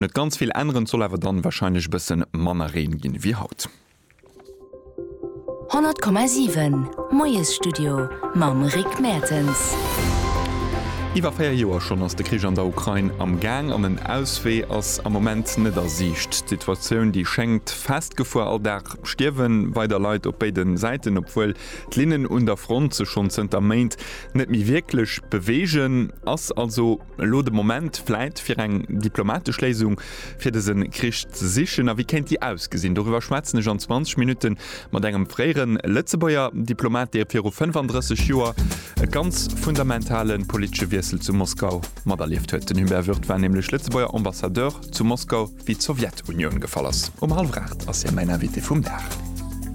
Net ganz viel anderen soll awer dann wahrscheinlich bisssen Mannerin gin wie haut. 100,7 Moes Studio Mam Rick Mertens. Iwer 4 Joer schon ass de Krich an der Ukraine am Gang an den Auswee ass am Moment net ersicht. Situationun, die schenkt festgefuer all der Stirwen wei der Leiit op beiden Seiten, obwohl d'Linnen und der Front ze schon Zter meint net mi wirklich bewegen, ass also lo de Moment fleit fir eng diplomatisch Lesung fir dessen Krich ze sichen. A wie kennt die ausgesinn? Darüber schwatzen an 20 Minuten mat engem freieren Letzebauer Diplomat, der fir 35 Joer ganz fundamentalen politische Wirsel zu Moskau mat erlieft huet. Den Hüber wird war nämlich Letzebauer Ambassadeur zu Moskau wie d Sowjetunion gefall ass. 7:30 ass ja meiner Witte vum Dach.